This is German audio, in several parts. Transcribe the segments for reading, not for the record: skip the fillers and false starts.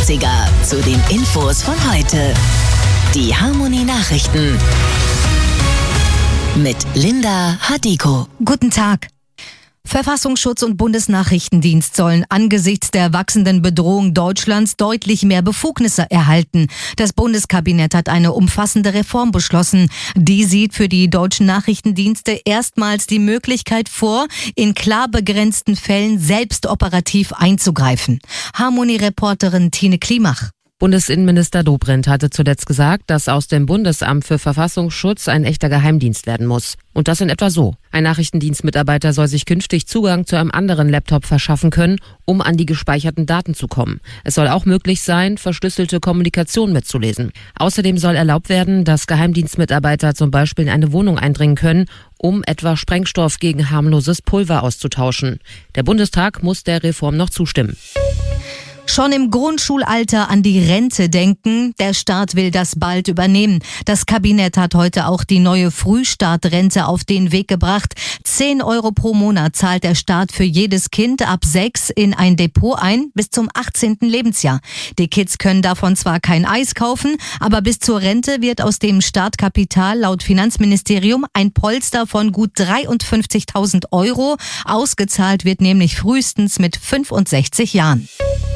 80er zu den Infos von heute. Die Harmony Nachrichten mit Linda Hadiko. Guten Tag. Verfassungsschutz und Bundesnachrichtendienst sollen angesichts der wachsenden Bedrohung Deutschlands deutlich mehr Befugnisse erhalten. Das Bundeskabinett hat eine umfassende Reform beschlossen. Die sieht für die deutschen Nachrichtendienste erstmals die Möglichkeit vor, in klar begrenzten Fällen selbst operativ einzugreifen. Harmony-Reporterin Tine Klimach. Bundesinnenminister Dobrindt hatte zuletzt gesagt, dass aus dem Bundesamt für Verfassungsschutz ein echter Geheimdienst werden muss. Und das in etwa so. Ein Nachrichtendienstmitarbeiter soll sich künftig Zugang zu einem anderen Laptop verschaffen können, um an die gespeicherten Daten zu kommen. Es soll auch möglich sein, verschlüsselte Kommunikation mitzulesen. Außerdem soll erlaubt werden, dass Geheimdienstmitarbeiter zum Beispiel in eine Wohnung eindringen können, um etwa Sprengstoff gegen harmloses Pulver auszutauschen. Der Bundestag muss der Reform noch zustimmen. Schon im Grundschulalter an die Rente denken. Der Staat will das bald übernehmen. Das Kabinett hat heute auch die neue Frühstartrente auf den Weg gebracht. 10 Euro pro Monat zahlt der Staat für jedes Kind ab 6 in ein Depot ein, bis zum 18. Lebensjahr. Die Kids können davon zwar kein Eis kaufen, aber bis zur Rente wird aus dem Startkapital laut Finanzministerium ein Polster von gut 53.000 Euro. Ausgezahlt wird nämlich frühestens mit 65 Jahren.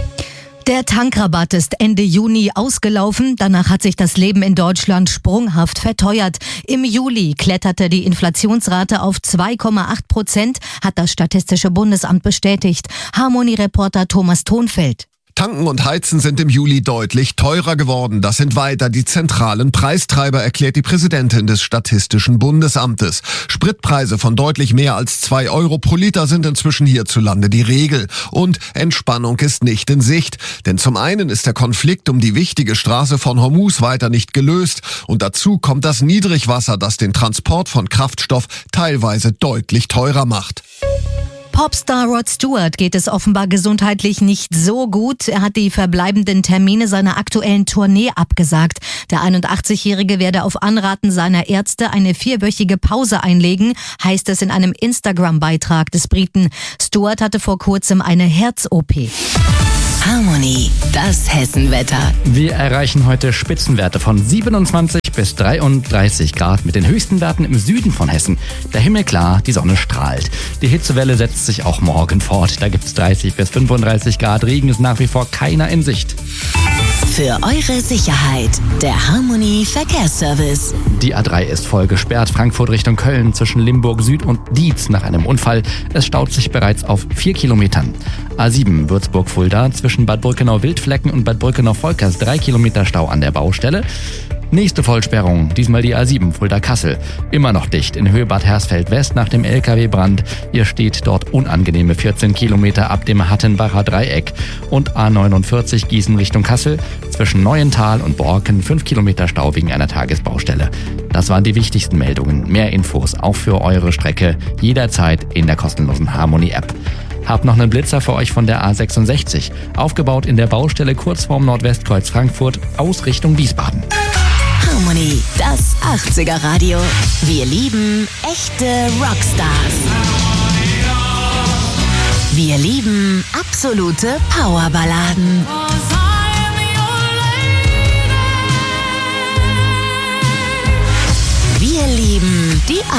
Der Tankrabatt ist Ende Juni ausgelaufen. Danach hat sich das Leben in Deutschland sprunghaft verteuert. Im Juli kletterte die Inflationsrate auf 2,8%, hat das Statistische Bundesamt bestätigt. Harmony-Reporter Thomas Thonfeld. Tanken und Heizen sind im Juli deutlich teurer geworden. Das sind weiter die zentralen Preistreiber, erklärt die Präsidentin des Statistischen Bundesamtes. Spritpreise von deutlich mehr als 2 Euro pro Liter sind inzwischen hierzulande die Regel. Und Entspannung ist nicht in Sicht. Denn zum einen ist der Konflikt um die wichtige Straße von Hormuz weiter nicht gelöst. Und dazu kommt das Niedrigwasser, das den Transport von Kraftstoff teilweise deutlich teurer macht. Popstar Rod Stewart geht es offenbar gesundheitlich nicht so gut. Er hat die verbleibenden Termine seiner aktuellen Tournee abgesagt. Der 81-Jährige werde auf Anraten seiner Ärzte eine 4-wöchige Pause einlegen, heißt es in einem Instagram-Beitrag des Briten. Stewart hatte vor kurzem eine Herz-OP. Harmony, das Hessenwetter. Wir erreichen heute Spitzenwerte von 27 bis 33 Grad mit den höchsten Werten im Süden von Hessen. Der Himmel klar, die Sonne strahlt. Die Hitzewelle setzt sich auch morgen fort. Da gibt's 30 bis 35 Grad. Regen ist nach wie vor keiner in Sicht. Für eure Sicherheit, der Harmony Verkehrsservice. Die A3 ist voll gesperrt. Frankfurt Richtung Köln zwischen Limburg Süd und Dietz nach einem Unfall. Es staut sich bereits auf 4 Kilometern. A7 Würzburg-Fulda zwischen Bad Brückenau-Wildflecken und Bad Brückenau-Volkers 3 Kilometer Stau an der Baustelle. Nächste Vollsperrung, diesmal die A7 Fulda-Kassel. Immer noch dicht in Höhe Bad Hersfeld-West nach dem LKW-Brand. Ihr steht dort unangenehme 14 Kilometer ab dem Hattenbacher Dreieck. Und A49 Gießen Richtung Kassel zwischen Neuental und Borken 5 Kilometer Stau wegen einer Tagesbaustelle. Das waren die wichtigsten Meldungen. Mehr Infos auch für eure Strecke jederzeit in der kostenlosen Harmony-App. Hab noch einen Blitzer für euch von der A66. Aufgebaut in der Baustelle kurz vorm Nordwestkreuz Frankfurt aus Richtung Wiesbaden. Harmony, das 80er Radio. Wir lieben echte Rockstars. Wir lieben absolute Powerballaden. Wir lieben die